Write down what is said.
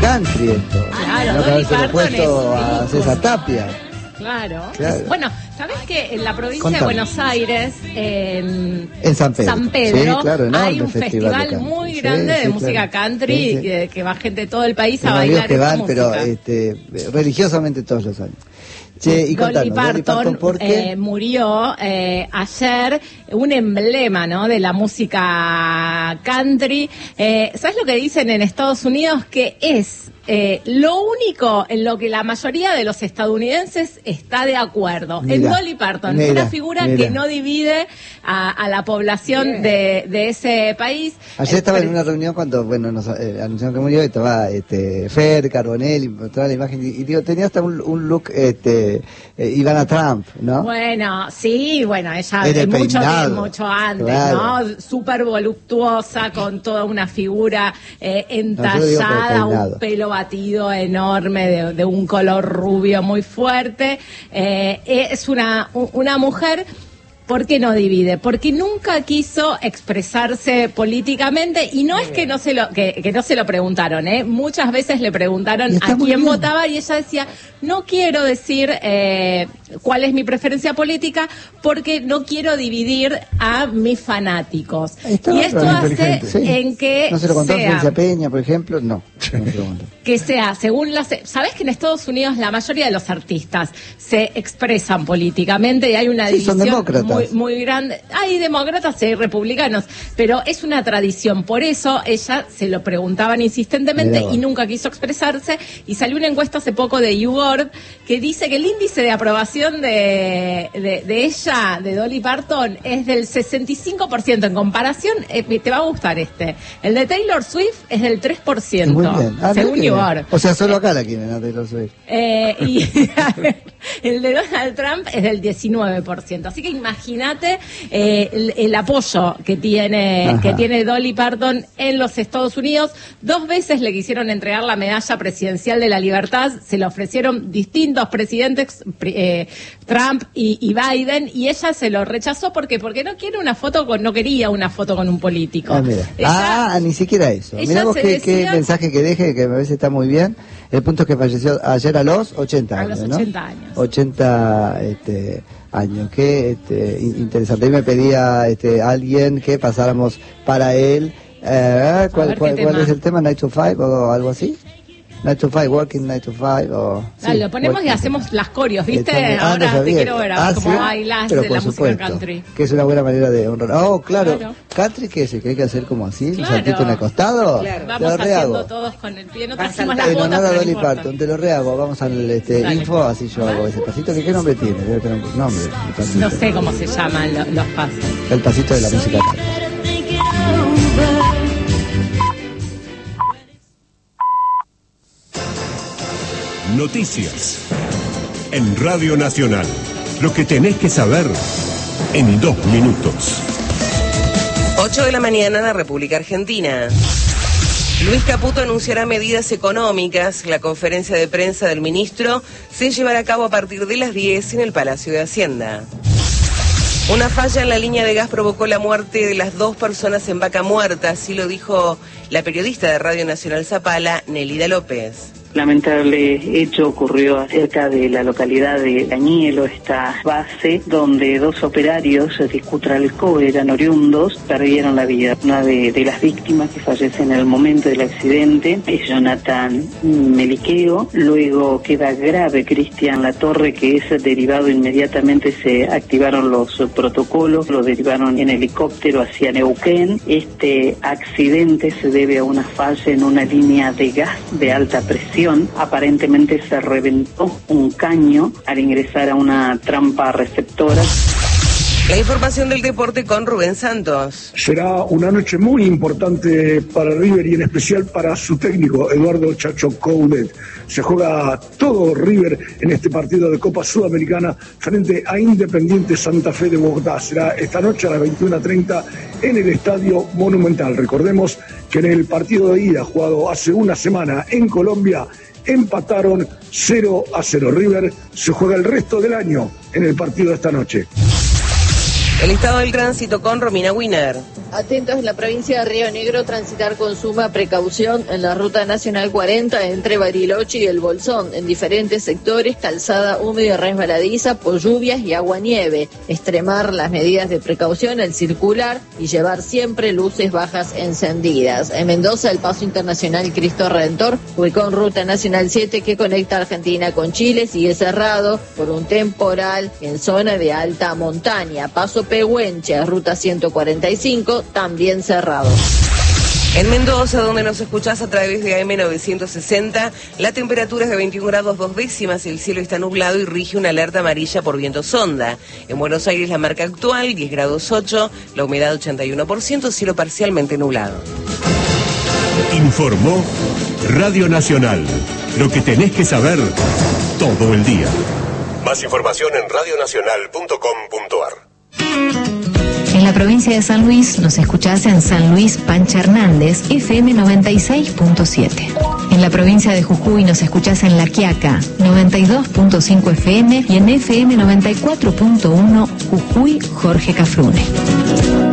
country esto. Claro, no que haberse Dolly puesto a Parton César Tapia. Claro. Claro. Bueno, ¿sabés que en la provincia Contame. de Buenos Aires, en San Pedro, sí, claro, hay un festival festival muy grande de música country, sí, sí. Que va gente de todo el país a Tengo bailar amigos que esta van, música. pero religiosamente todos los años. Che, y Dolly contanos, Parton, ¿por qué? murió ayer, un emblema, ¿no?, de la música country. ¿Sabes lo que dicen en Estados Unidos? Que es lo único en lo que la mayoría de los estadounidenses está de acuerdo. En Dolly Parton, una figura que no divide a la población de ese país. Ayer estaba en una reunión cuando, nos anunciaron que murió, y estaba Fer, Carbonell, y mostraba la imagen, y digo, tenía hasta un look, Ivana Trump, ¿no? Bueno, sí, bueno, ella Era mucho antes, claro, ¿no? Súper voluptuosa, con toda una figura entallada, un pelo batido enorme, de un color rubio muy fuerte. Es una mujer. ¿Por qué no divide? Porque nunca quiso expresarse políticamente, y no es que no se lo preguntaron, muchas veces le preguntaron a quién votaba y ella decía, no quiero decir cuál es mi preferencia política porque no quiero dividir a mis fanáticos. Y esto hace en que ¿no se lo contó Florencia Peña, por ejemplo? No se lo contó. Que sea, según las... ¿Sabés que en Estados Unidos la mayoría de los artistas se expresan políticamente y hay una división muy grande? Hay demócratas y hay republicanos, pero es una tradición. Por eso ella se lo preguntaban insistentemente y nunca quiso expresarse. Y salió una encuesta hace poco de YouGov que dice que el índice de aprobación de ella, de Dolly Parton, es del 65%. En comparación, te va a gustar el de Taylor Swift es del 3%. Muy bien. Según YouGov. O sea, solo acá la quieren a Taylor Swift. Y el de Donald Trump es del 19%. Así que imagínate el apoyo que tiene Dolly Parton en los Estados Unidos. 2 veces le quisieron entregar la medalla presidencial de la libertad. Se le ofrecieron distintos presidentes, Trump y Biden, y ella se lo rechazó porque no quería una foto con un político. Ni siquiera eso. Mirá vos qué mensaje que deje, que a veces está muy bien. El punto es que falleció ayer a los 80 años. A los 80 años. 80 años. Qué interesante. Y me pedía alguien que pasáramos para él. ¿Cuál es el tema? ¿Night to Five o algo así? Night to Five, Working Night to Five. Lo ponemos y hacemos las corios, ¿viste? Ahora te quiero ver cómo bailas de la música country. Que es una buena manera de honrar. Claro. ¿Country qué es? ¿Que hay que hacer como así? ¿Un saltito en el costado? Claro. Vamos haciendo todos con el pie. No trajimos las botas, en honor a Dolly no Parton, te lo rehago. Vamos al info, así yo hago ese pasito. ¿Qué nombre tiene? Debe tener un nombre. No sé cómo se llaman los pasos. El pasito de la música country. Noticias en Radio Nacional. Lo que tenés que saber en 2 minutos. 8 de la mañana en la República Argentina. Luis Caputo anunciará medidas económicas. La conferencia de prensa del ministro se llevará a cabo a partir de las 10 en el Palacio de Hacienda. Una falla en la línea de gas provocó la muerte de las 2 personas en Vaca Muerta, así lo dijo la periodista de Radio Nacional Zapala, Nelida López. Lamentable hecho ocurrió cerca de la localidad de Cañuelo, esta base donde 2 operarios de Cutralcó eran oriundos, perdieron la vida. Una de las víctimas que fallece en el momento del accidente es Jonathan Meliqueo, luego queda grave Cristian Latorre, que es derivado inmediatamente, se activaron los protocolos, lo derivaron en helicóptero hacia Neuquén. Este accidente se debe a una falla en una línea de gas de alta presión. Aparentemente se reventó un caño al ingresar a una trampa receptora. La información del deporte con Rubén Santos. Será una noche muy importante para River y en especial para su técnico, Eduardo Chacho Coudet. Se juega todo River en este partido de Copa Sudamericana frente a Independiente Santa Fe de Bogotá. Será esta noche a las 21:30 en el Estadio Monumental. Recordemos que en el partido de ida jugado hace una semana en Colombia empataron 0-0. River se juega el resto del año en el partido de esta noche. El estado del tránsito con Romina Wiener. Atentos en la provincia de Río Negro, transitar con suma precaución en la ruta nacional 40 entre Bariloche y El Bolsón, en diferentes sectores, calzada húmeda y resbaladiza por lluvias y agua-nieve. Extremar las medidas de precaución al circular y llevar siempre luces bajas encendidas. En Mendoza, el paso internacional Cristo Redentor, ubicado en ruta nacional 7 que conecta Argentina con Chile, sigue cerrado por un temporal en zona de alta montaña. Paso Pehuenche, ruta 145, también cerrado. En Mendoza, donde nos escuchás a través de AM960, la temperatura es de 21 grados 2 décimas, el cielo está nublado y rige una alerta amarilla por viento sonda. En Buenos Aires la marca actual, 10 grados 8, la humedad 81%, cielo parcialmente nublado. Informó Radio Nacional, lo que tenés que saber todo el día. Más información en radionacional.com.ar. En la provincia de San Luis nos escuchás en San Luis Pancha Hernández, FM 96.7. En la provincia de Jujuy nos escuchás en La Quiaca, 92.5 FM y en FM 94.1 Jujuy Jorge Cafrune.